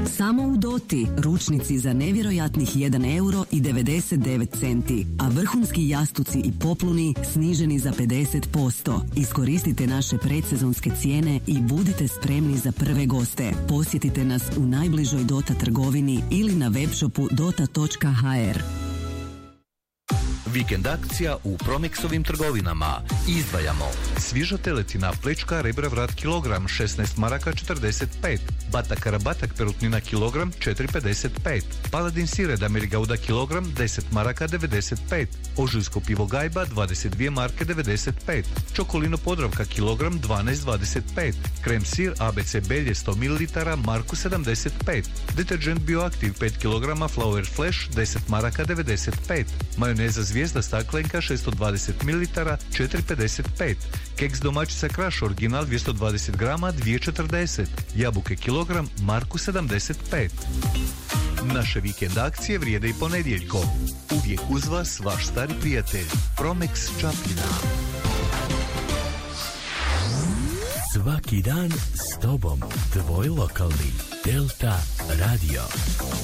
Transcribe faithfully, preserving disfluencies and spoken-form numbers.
Samo u Doti ručnici za nevjerojatnih jedan euro i devedeset devet centi, a vrhunski jastuci i popluni sniženi za pedeset posto. Iskoristite naše predsezonske cijene i budite spremni za prve goste. Posjetite nas u najbližoj Dota trgovini ili na webshopu dota točka ha er. Vikend akcija u Promexovim trgovinama. Izdvajamo svježa teletina, plečka, rebra, vrat kilogram šesnaest maraka četrdeset pet, batak karabatak perutnina kilogram četiri pedeset pet, paladin sired Amerigauda kilogram deset maraka devedeset pet, ožujsko pivo Gajba dvadeset dvije marke devedeset pet, čokolino Podravka kilogram dvanaest dvadeset pet, krem sir A B C Belje sto mililitara marku sedamdeset pet, deterđent Bioaktiv pet kilograma Flower Flash deset maraka devedeset pet, majoneza Zvijezda staklenka šesto dvadeset mililitara četiri pedeset pet, keks domaćica Kraš original dvjesto dvadeset grama dvije četrdeset, jabuke kilogram marku sedamdeset pet. Naše vikend akcije vrijede i ponedjeljkom. Uvijek uz vas vaš stari prijatelj Promex Čapljina. Svaki dan s tobom, tvoj lokalni Delta Radio.